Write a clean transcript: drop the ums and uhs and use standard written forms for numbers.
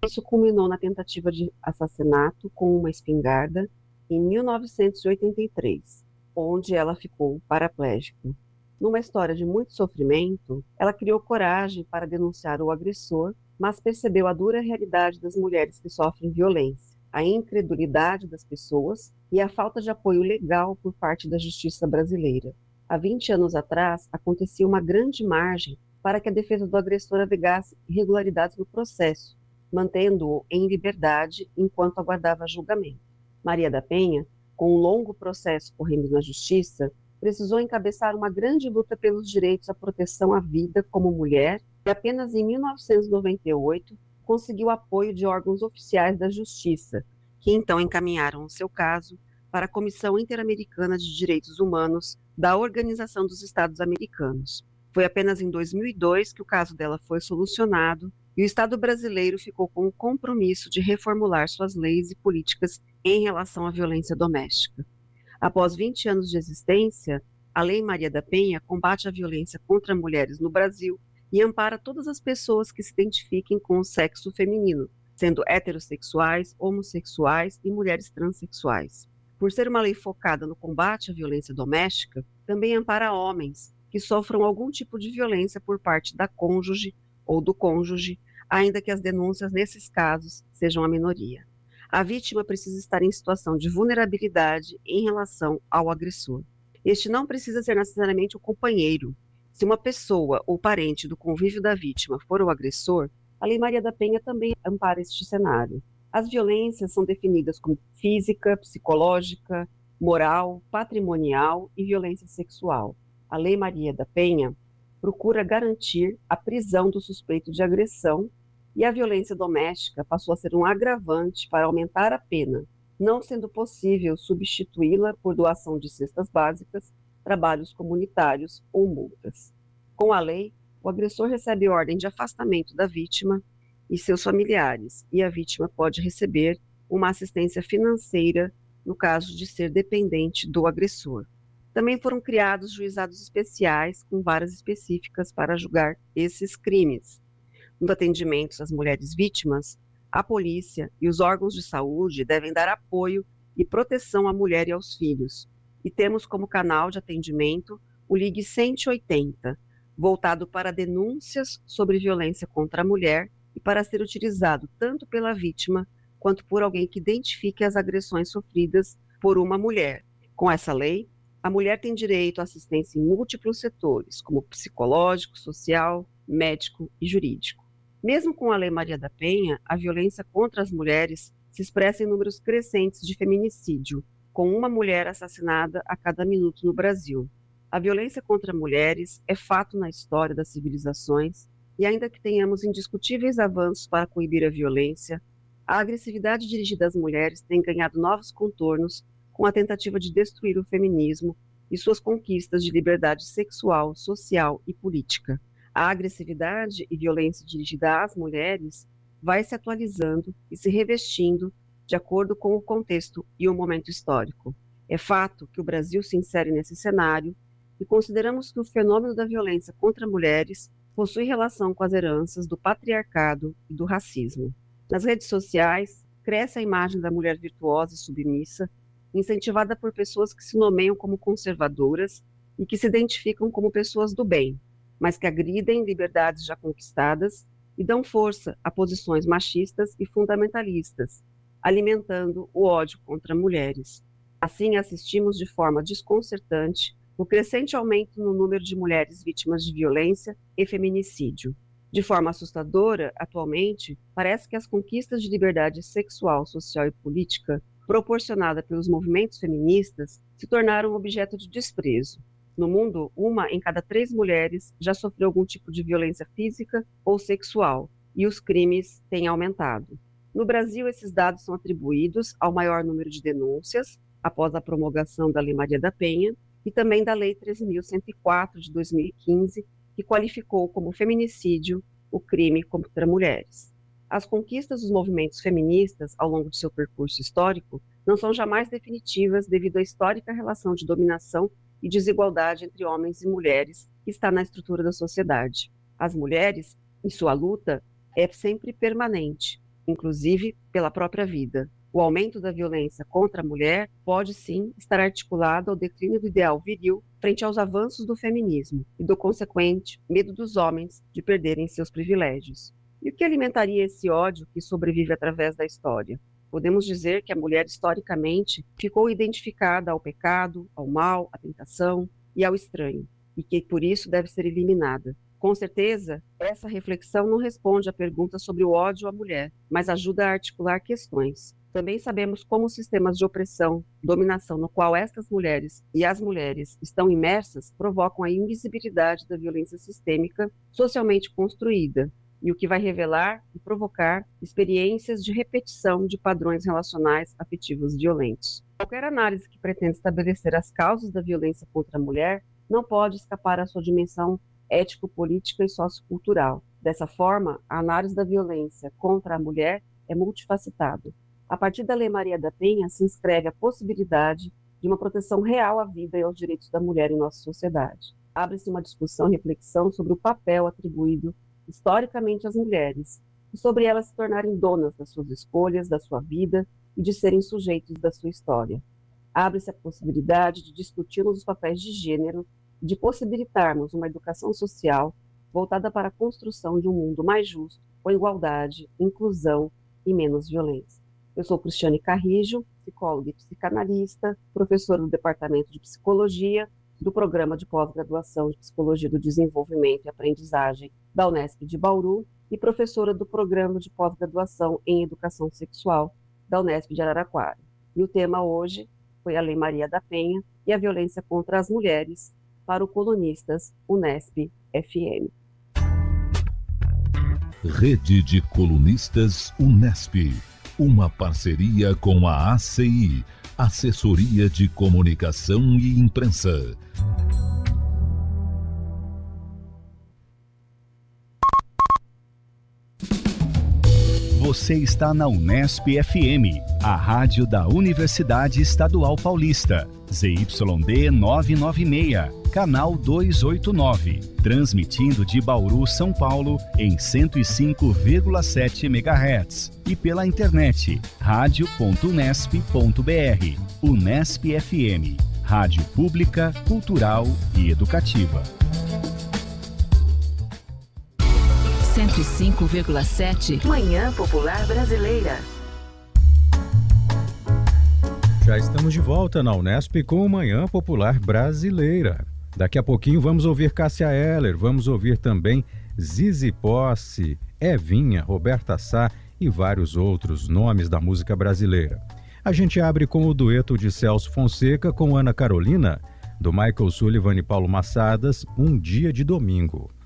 Isso culminou na tentativa de assassinato com uma espingarda em 1983, onde ela ficou paraplégica. Numa história de muito sofrimento, ela criou coragem para denunciar o agressor, mas percebeu a dura realidade das mulheres que sofrem violência, a incredulidade das pessoas e a falta de apoio legal por parte da justiça brasileira. Há 20 anos atrás, acontecia uma grande margem para que a defesa do agressor alegasse irregularidades no processo, mantendo-o em liberdade enquanto aguardava julgamento. Maria da Penha, com um longo processo correndo na justiça, precisou encabeçar uma grande luta pelos direitos à proteção à vida como mulher e apenas em 1998 conseguiu apoio de órgãos oficiais da Justiça, que então encaminharam o seu caso para a Comissão Interamericana de Direitos Humanos da Organização dos Estados Americanos. Foi apenas em 2002 que o caso dela foi solucionado e o Estado brasileiro ficou com o compromisso de reformular suas leis e políticas em relação à violência doméstica. Após 20 anos de existência, a Lei Maria da Penha combate a violência contra mulheres no Brasil e ampara todas as pessoas que se identifiquem com o sexo feminino, sendo heterossexuais, homossexuais e mulheres transexuais. Por ser uma lei focada no combate à violência doméstica, também ampara homens que sofram algum tipo de violência por parte da cônjuge ou do cônjuge, ainda que as denúncias nesses casos sejam a minoria. A vítima precisa estar em situação de vulnerabilidade em relação ao agressor. Este não precisa ser necessariamente o companheiro. Se uma pessoa ou parente do convívio da vítima for o agressor, a Lei Maria da Penha também ampara este cenário. As violências são definidas como física, psicológica, moral, patrimonial e violência sexual. A Lei Maria da Penha procura garantir a prisão do suspeito de agressão e a violência doméstica passou a ser um agravante para aumentar a pena, não sendo possível substituí-la por doação de cestas básicas, trabalhos comunitários ou multas. Com a lei, o agressor recebe ordem de afastamento da vítima e seus familiares, e a vítima pode receber uma assistência financeira no caso de ser dependente do agressor. Também foram criados juizados especiais com varas específicas para julgar esses crimes. Nos atendimentos às mulheres vítimas, a polícia e os órgãos de saúde devem dar apoio e proteção à mulher e aos filhos. E temos como canal de atendimento o Ligue 180, voltado para denúncias sobre violência contra a mulher e para ser utilizado tanto pela vítima quanto por alguém que identifique as agressões sofridas por uma mulher. Com essa lei, a mulher tem direito à assistência em múltiplos setores, como psicológico, social, médico e jurídico. Mesmo com a Lei Maria da Penha, a violência contra as mulheres se expressa em números crescentes de feminicídio, com uma mulher assassinada a cada minuto no Brasil. A violência contra mulheres é fato na história das civilizações e ainda que tenhamos indiscutíveis avanços para coibir a violência, a agressividade dirigida às mulheres tem ganhado novos contornos com a tentativa de destruir o feminismo e suas conquistas de liberdade sexual, social e política. A agressividade e violência dirigida às mulheres vai se atualizando e se revestindo de acordo com o contexto e o momento histórico. É fato que o Brasil se insere nesse cenário e consideramos que o fenômeno da violência contra mulheres possui relação com as heranças do patriarcado e do racismo. Nas redes sociais, cresce a imagem da mulher virtuosa e submissa, incentivada por pessoas que se nomeiam como conservadoras e que se identificam como pessoas do bem, mas que agridem liberdades já conquistadas e dão força a posições machistas e fundamentalistas, alimentando o ódio contra mulheres. Assim, assistimos de forma desconcertante o crescente aumento no número de mulheres vítimas de violência e feminicídio. De forma assustadora, atualmente, parece que as conquistas de liberdade sexual, social e política proporcionada pelos movimentos feministas se tornaram objeto de desprezo. No mundo, 1 em cada 3 mulheres já sofreu algum tipo de violência física ou sexual, e os crimes têm aumentado. No Brasil, esses dados são atribuídos ao maior número de denúncias após a promulgação da Lei Maria da Penha e também da Lei 13.104 de 2015, que qualificou como feminicídio o crime contra mulheres. As conquistas dos movimentos feministas ao longo de seu percurso histórico não são jamais definitivas devido à histórica relação de dominação e desigualdade entre homens e mulheres que está na estrutura da sociedade. As mulheres, em sua luta, é sempre permanente, inclusive pela própria vida. O aumento da violência contra a mulher pode sim estar articulado ao declínio do ideal viril frente aos avanços do feminismo e do consequente medo dos homens de perderem seus privilégios. E o que alimentaria esse ódio que sobrevive através da história? Podemos dizer que a mulher historicamente ficou identificada ao pecado, ao mal, à tentação e ao estranho, e que por isso deve ser eliminada. Com certeza, essa reflexão não responde à pergunta sobre o ódio à mulher, mas ajuda a articular questões. Também sabemos como os sistemas de opressão, dominação no qual estas mulheres e as mulheres estão imersas provocam a invisibilidade da violência sistêmica socialmente construída, e o que vai revelar e provocar experiências de repetição de padrões relacionais afetivos violentos. Qualquer análise que pretenda estabelecer as causas da violência contra a mulher não pode escapar à sua dimensão ético-política e sociocultural. Dessa forma, a análise da violência contra a mulher é multifacetada. A partir da Lei Maria da Penha, se inscreve a possibilidade de uma proteção real à vida e aos direitos da mulher em nossa sociedade. Abre-se uma discussão e reflexão sobre o papel atribuído historicamente às mulheres e sobre elas se tornarem donas das suas escolhas, da sua vida e de serem sujeitos da sua história. Abre-se a possibilidade de discutirmos os papéis de gênero e de possibilitarmos uma educação social voltada para a construção de um mundo mais justo, com igualdade, inclusão e menos violência. Eu sou Cristiane Carrijo, psicóloga e psicanalista, professora do Departamento de Psicologia do Programa de Pós-Graduação de Psicologia do Desenvolvimento e Aprendizagem da Unesp de Bauru e professora do Programa de Pós-Graduação em Educação Sexual da Unesp de Araraquara. E o tema hoje foi a Lei Maria da Penha e a violência contra as mulheres para o Colunistas Unesp FM. Rede de Colunistas Unesp. Uma parceria com a ACI, Assessoria de Comunicação e Imprensa. Você está na Unesp FM, a rádio da Universidade Estadual Paulista, ZYD 996, canal 289, transmitindo de Bauru, São Paulo, em 105,7 MHz e pela internet, radio.unesp.br. Unesp FM, rádio pública, cultural e educativa. 105,7 Manhã Popular Brasileira. Já estamos de volta na Unesp com o Manhã Popular Brasileira. Daqui a pouquinho vamos ouvir Cássia Eller, vamos ouvir também Zizi Posse, Evinha, Roberta Sá e vários outros nomes da música brasileira. A gente abre com o dueto de Celso Fonseca com Ana Carolina, do Michael Sullivan e Paulo Massadas, Um Dia de Domingo.